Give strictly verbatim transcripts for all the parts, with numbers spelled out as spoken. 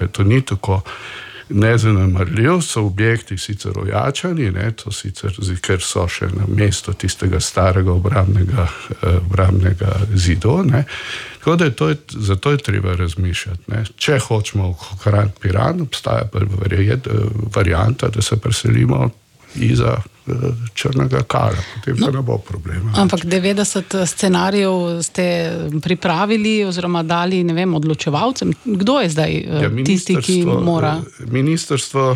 kulturnike. To ni tako nezanemarljiv, so objekti sicer ojačani, ne, to sicer, ker so še na mesto tistega starega obrambnega, obrambnega zidu, ne. Tako da je to, zato je treba razmišljati, ne. Če hočemo ohraniti Piran, obstaja pa varianta, da se preselimo iza Črnega Kala, potem pa no, ne bo problema. Ampak devetdeset scenarijev ste pripravili oziroma dali, ne vem, odločevalcem. Kdo je zdaj ja, tisti, ki mora? Ministrstvo,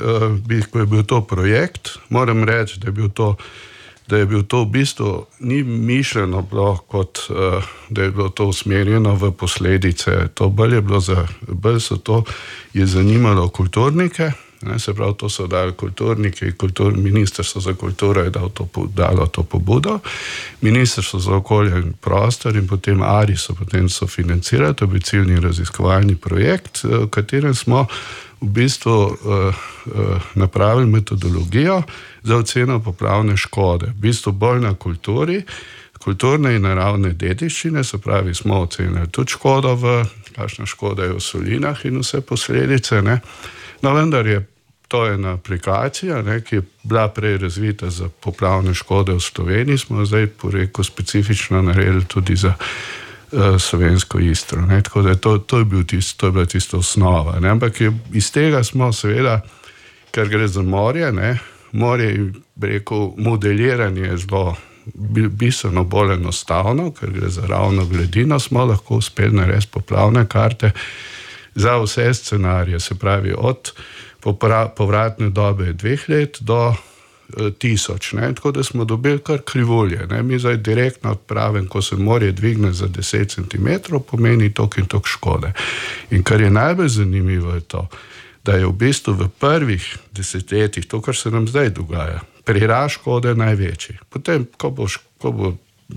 ko je bil to projekt, moram reči, da je bil to, da je bil to v bistvu ni mišljeno bilo kot, da je bilo to usmerjeno v posledice. To bolj je bilo za, bolj so to je zanimalo kulturnike, ne, se pravi, to so dali kulturniki, kultur, Ministrstvo za kulturo je dal to, dalo to pobudo, Ministrstvo za okolje in prostor in potem ARI so potem sofinancirali, to je bil ciljni raziskovalni projekt, v katerem smo v bistvu uh, uh, napravili metodologijo za oceno poplavne škode. V bistvu bolj na kulturi, kulturne in naravne dediščine, se pravi, smo ocenili tudi škodo v, kakšna škoda je v solinah in vse posledice, ne. No, vendar je to ena aplikacija, ne, ki je bila prej razvita za poplavne škode v Sloveniji, smo zdaj poreko specifično naredili tudi za uh, slovensko Istro. Ne. Tako da to, to, je bil tist, to je bila tista osnova. Ne. Ampak je, iz tega smo seveda, ker gre za morje, ne, morje, bi rekel, modeliranje je zelo bistveno bolj enostavno, ker gre za ravno gladino, smo lahko uspeli narediti poplavne karte za vse scenarije, se pravi od povratne dobe dveh let do e, tisoč, ne, tako da smo dobili kar krivulje, ne, mi zdaj direktno odpravim, ko se morje dvigne za deset centimetrov, pomeni tok in tok škode. In kar je najbolj zanimivo je to, da je v bistvu v prvih desetletjih, to, kar se nam zdaj dogaja, prirast škode največji. Potem, ko bo, ko bo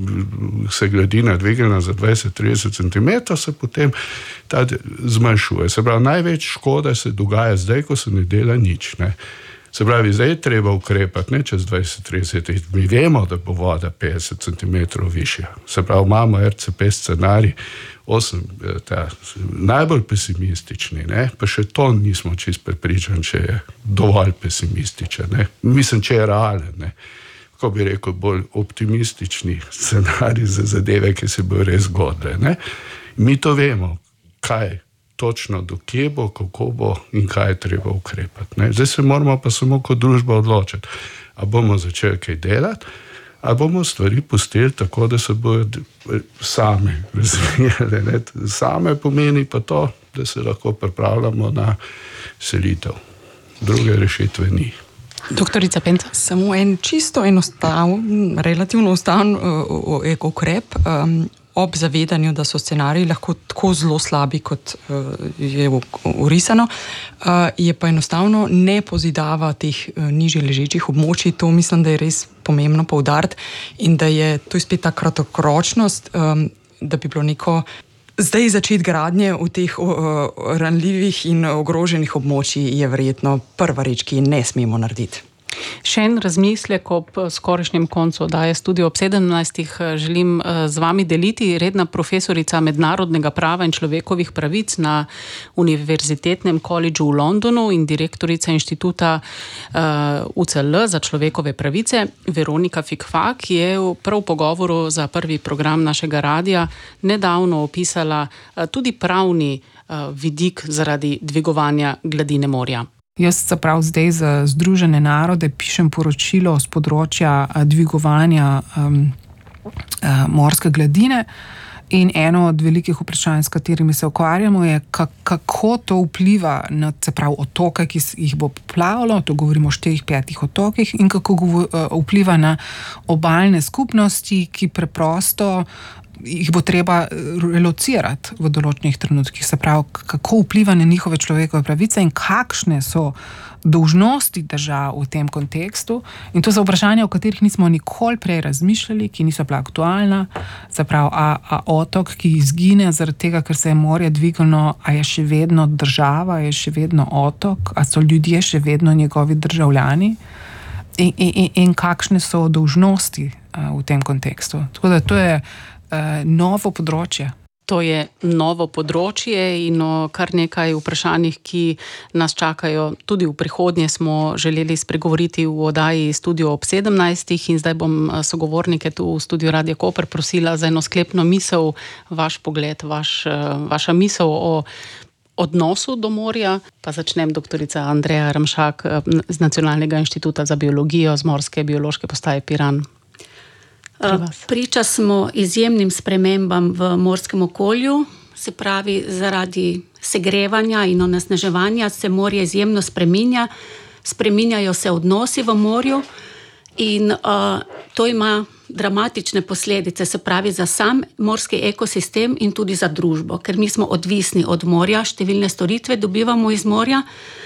se gladina dvignila za dvajset do trideset centimetrov, se potem ta zmanjšuje. Se pravi, največ škoda se dogaja zdaj, ko se ne dela nič, ne. Se pravi, zdaj je treba ukrepati, ne čez dvajset do trideset let. Mi vemo, da bo voda petdeset centimetrov višja. Se pravi, imamo R C P scenarij, osem, ta, najbolj pesimistični, ne, pa še to nismo čisto prepričani, če je dovolj pesimističen, ne. Mislim, če je realen, ne. Ko bi rekel, bolj optimistični scenarij za zadeve, ki se bo res zgodile, ne. Mi to vemo, kaj točno, do kje bo, kako bo in kaj je treba ukrepati, ne. Zdaj se moramo pa samo kot družba odločiti, a bomo začeli kaj delati, a bomo stvari pustili tako, da se bodo same razvijale, ne. Same pomeni pa to, da se lahko pripravljamo na selitev. Druge rešitve ni. Doktorica Penca. Samo en čisto enostaven, relativno enostaven uh, ukrep um, ob zavedanju, da so scenariji lahko tako zelo slabi, kot uh, je urisano, uh, je pa enostavno ne pozidava teh uh, nižje ležečih območij. To mislim, da je res pomembno poudariti in da je to je spet ta kratkoročnost, um, da bi bilo neko zdaj začeti gradnje v teh uh, ranljivih in ogroženih območij je verjetno prva reč, ki ne smemo narediti. Še en razmislek ob skorajšnjem koncu oddaje Studio ob sedemnajstih želim z vami deliti. Redna profesorica mednarodnega prava in človekovih pravic na Univerzitetnem koledžu v Londonu in direktorica inštituta uh, U C L za človekove pravice Veronika Fikfak je prav v pogovoru za prvi program našega radija nedavno opisala uh, tudi pravni uh, vidik zaradi dvigovanja gladine morja. Jaz se prav zdaj za Združene narode pišem poročilo z področja dvigovanja um, uh, morske gladine in eno od velikih vprašanj, s katerimi se ukvarjamo, je kako to vpliva na, se pravi, otoke, ki jih bo poplavilo, to govorimo o štirih, petih otokih, in kako vpliva na obalne skupnosti, ki preprosto jih bo treba relocirati v določenih trenutkih, se pravi, kako vpliva na njihove človekove pravice in kakšne so dolžnosti držav v tem kontekstu. In to so vprašanja, o katerih nismo nikoli prej razmišljali, ki niso bila aktualna. Se pravi, a, a otok, ki izgine zaradi tega, ker se je morje dvignilo, a je še vedno država, je še vedno otok, a so ljudje še vedno njegovi državljani in, in, in kakšne so dolžnosti a, v tem kontekstu. Tako da to je novo področje. To je novo področje in o kar nekaj vprašanjih, ki nas čakajo tudi v prihodnje, smo želeli spregovoriti v oddaji Studio ob sedemnajstih in zdaj bom sogovornike tu v studiu Radia Koper prosila za eno sklepno misel, vaš pogled, vaš, vaša misel o odnosu do morja. Pa začnem doktorica Andreja Ramšak z Nacionalnega inštituta za biologijo z Morske biološke postaje Piran. Priča smo izjemnim spremembam v morskem okolju, se pravi, zaradi segrevanja in onesnaževanja se morje izjemno spreminja, spreminjajo se odnosi v morju in uh, to ima dramatične posledice, se pravi, za sam morski ekosistem in tudi za družbo, ker mi smo odvisni od morja, številne storitve dobivamo iz morja.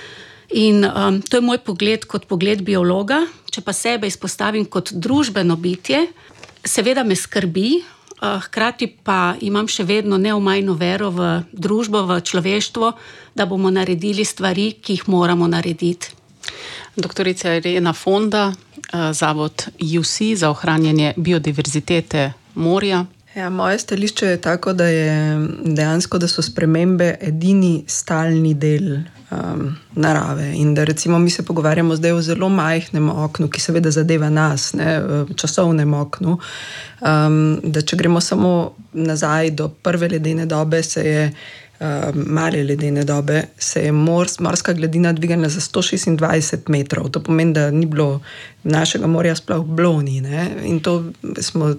In um, to je moj pogled kot pogled biologa. Če pa sebe izpostavim kot družbeno bitje, seveda me skrbi, hkrati pa imam še vedno neomajno vero v družbo, v človeštvo, da bomo naredili stvari, ki jih moramo narediti. Doktorica Irena Fonda, zavod U C za ohranjanje biodiverzitete morja. Ja, moje stališče je tako, da je dejansko, da so spremembe edini stalni del um, narave in da recimo mi se pogovarjamo zdaj o zelo majhnem oknu, ki seveda zadeva nas, ne, časovnem oknu, um, da če gremo samo nazaj do prve ledene dobe, se je um, male ledene dobe, se je mors, morska gladina dvignila za sto šestindvajset metrov. To pomeni, da ni bilo našega morja sploh bloni, ne, in to smo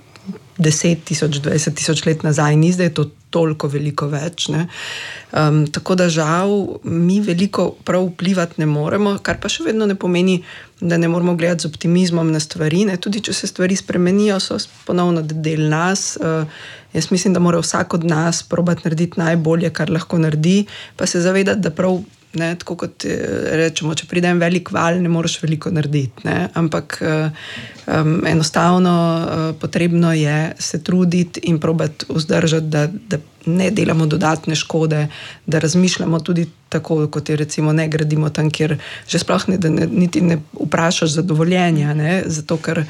deset tisoč, dvajset tisoč let nazaj, ni zdaj to toliko veliko več. Ne? Um, tako da žal mi veliko prav vplivati ne moremo, kar pa še vedno ne pomeni, da ne moramo gledati z optimizmom na stvari. Ne? Tudi če se stvari spremenijo, so ponovno del nas. Uh, jaz mislim, da mora vsak od nas probati narediti najbolje, kar lahko naredi, pa se zavedati, da prav ne, tako kot rečemo, če pride en velik val, ne moreš veliko narediti, ne? Ampak um, enostavno uh, potrebno je se truditi in probati vzdržati, da, da ne delamo dodatne škode, da razmišljamo tudi tako, kot je recimo ne gradimo tam, kjer že sploh ne, da ne, niti ne vprašaš za dovoljenja, ne? Zato ker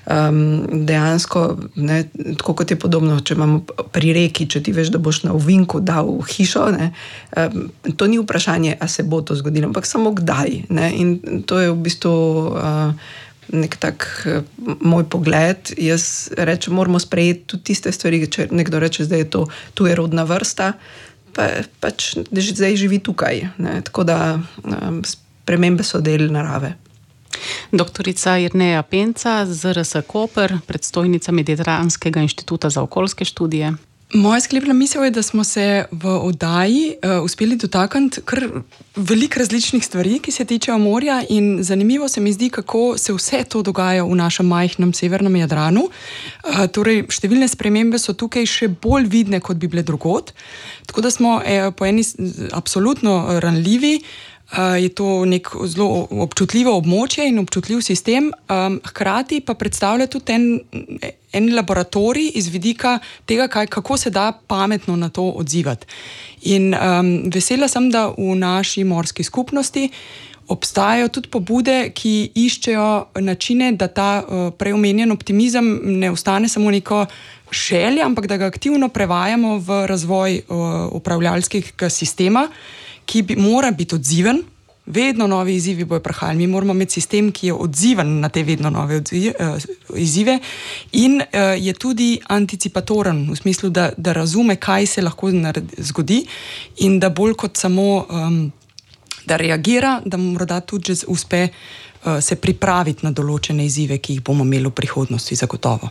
um, dejansko, ne, tako kot je podobno, če imamo pri reki, če ti veš, da boš na ovinku dal hišo, ne? Um, to ni vprašanje, a se bo to zgodilo, ampak samo kdaj, ne? In to je v bistvu uh, nek tak uh, moj pogled. Jaz rečem, moramo sprejeti tudi tiste stvari, če nekdo reče, zdaj je to tujerodna vrsta, pa pač zdaj živi tukaj, ne? Tako da um, spremembe so del narave. Doktorica Jerneja Penca z R S Koper, predstojnica Mediteranskega inštituta za okoljske študije. Moja sklepna misel je, da smo se v oddaji uh, uspeli dotakniti kar veliko različnih stvari, ki se tičejo morja, in zanimivo se mi zdi, kako se vse to dogaja v našem majhnem severnem Jadranu. Uh, torej, številne spremembe so tukaj še bolj vidne, kot bi bile drugod. Tako da smo eh, po eni absolutno ranljivi. Uh, je to nek zelo občutljivo območje in občutljiv sistem, um, hkrati pa predstavlja tudi en, en laboratorij iz vidika tega, kaj, kako se da pametno na to odzivati. In um, vesela sem, da v naši morski skupnosti obstajajo tudi pobude, ki iščejo načine, da ta uh, preomenjen optimizem ne ostane samo neko želja, ampak da ga aktivno prevajamo v razvoj uh, upravljalskega sistema, ki bi, mora biti odziven, vedno novi izzivi bojo prihajali. Mi moramo imeti sistem, ki je odziven na te vedno nove odzive, uh, izzive in uh, je tudi anticipatoren, v smislu, da, da razume, kaj se lahko naredi, zgodi in da bolj kot samo, um, da reagira, da morda tudi že uspe uh, se pripraviti na določene izzive, ki jih bomo imeli v prihodnosti zagotovo.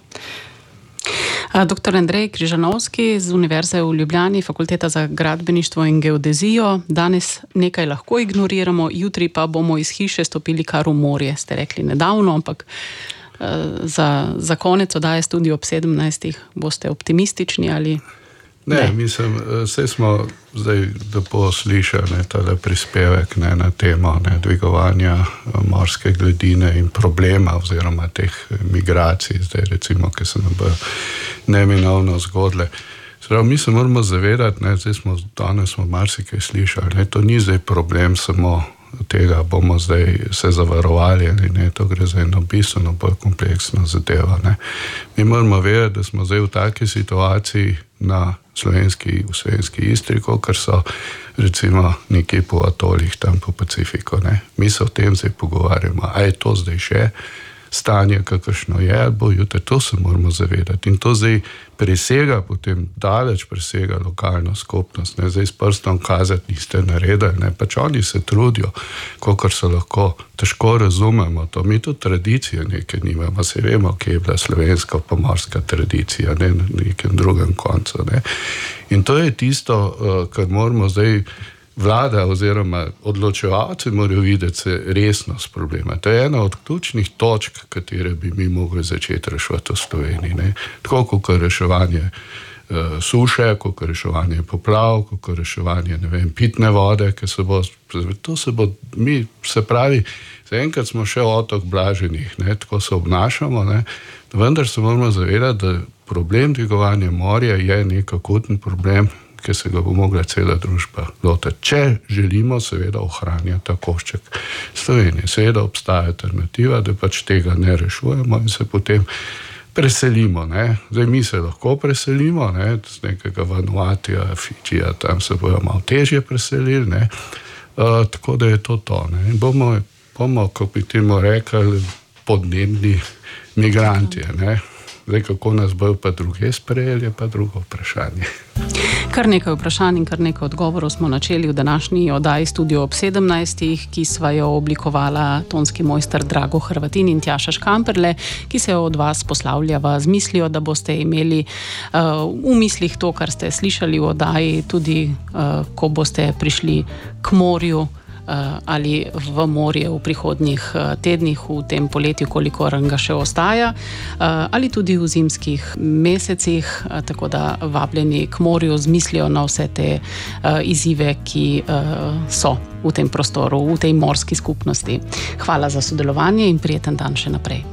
Doktor Andrej Križanovski z Univerze v Ljubljani, Fakulteta za gradbeništvo in geodezijo. Danes nekaj lahko ignoriramo, jutri pa bomo iz hiše stopili kar v morje, ste rekli nedavno, ampak za, za konec oddaje Studio ob sedemnajstih boste optimistični ali... Ne, ne, mislim, vse smo zdaj lepo slišali, ne, tale prispevek, ne, na temo, ne, dvigovanja morske gladine in problema oziroma teh migracij, zdaj recimo, ki se nam bo neminovno zgodile. Zdaj, mi se moramo zavedati, ne, zdaj smo, danes smo marsikaj slišali, ne, to ni zdaj problem samo tega bomo zdaj se zavarovali ali ne, to gre za eno bistveno bolj kompleksno zadevo. Ne. Mi moramo vedeti, da smo zdaj v taki situaciji na slovenski, v slovenski Istri, kar so recimo nekje po atolih tam po Pacifiku. Ne. Mi se o tem zdaj pogovarjamo, a je to zdaj še stanje, kakršno je, ali bo jutri, to se moramo zavedati. In to zdaj presega, potem daleč presega lokalno skupnost. Ne? Zdaj s prstom kazati niste naredili, ne? Pač oni se trudijo, kolikor se lahko, težko razumemo to. Mi tudi tradicije nekaj nimamo, se vemo, kje je bila slovenska pomorska tradicija, ne? Na nekem drugem koncu. Ne? In to je tisto, kar moramo zdaj vlada oziroma odločevalci morajo videti se resnost problema. To je ena od ključnih točk, katere bi mi mogli začeti reševati v Sloveniji. Ne? Tako kot reševanje uh, suše, kot reševanje poplav, kot reševanje, ne vem, pitne vode, ki se bo, to se bo, mi se pravi, zaenkrat smo še otok blaženih, ne? Tako se obnašamo, ne? Vendar se moramo zavedati, da problem dvigovanja morja je nek akuten problem, ki se ga bo mogla cela družba lotiti. Če želimo seveda ohranjati ta košček Slovenije. Seveda obstaja alternativa, da pač tega ne rešujemo in se potem preselimo. Ne. Zdaj mi se lahko preselimo, ne, z nekega Vanuatija, Fidžija, tam se bojo malo težje preselili, ne. Uh, tako da je to to. Ne. In bomo, bomo, ko bi temu rekli, podnebni migranti, ne. Zdaj, kako nas bojo pa druge sprejeli, je pa drugo vprašanje. Kar nekaj vprašanj in kar nekaj odgovorov smo načeli v današnji oddaji Studio ob sedemnajstih, ki sva jo oblikovala tonski mojster Drago Hrvatin in Tjaša Škamperle, ki se od vas poslavljava z mislijo, da boste imeli uh, v mislih to, kar ste slišali v oddaji, tudi uh, ko boste prišli k morju ali v morje v prihodnjih tednih, v tem poletju, kolikor ga še ostaja, ali tudi v zimskih mesecih, tako da vabljeni k morju z mislijo na vse te izzive, ki so v tem prostoru, v tej morski skupnosti. Hvala za sodelovanje in prijeten dan še naprej.